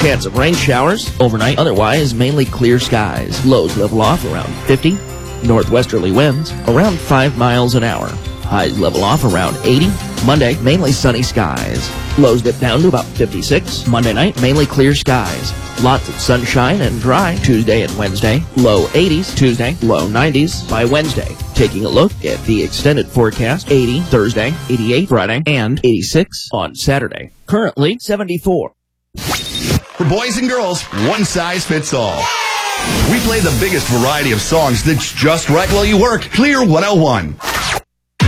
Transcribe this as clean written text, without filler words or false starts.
Chance of rain showers overnight, otherwise mainly clear skies. Lows level off around 50. Northwesterly winds around 5 miles an hour. Highs level off around 80. Monday, mainly sunny skies. Lows dip down to about 56. Monday night, mainly clear skies. Lots of sunshine and dry Tuesday and Wednesday. Low 80s Tuesday, low 90s by Wednesday. Taking a look at the extended forecast, 80 Thursday, 88 Friday, and 86 on Saturday. Currently 74. For boys and girls, one size fits all. We play the biggest variety of songs that's just right while you work. Clear 101.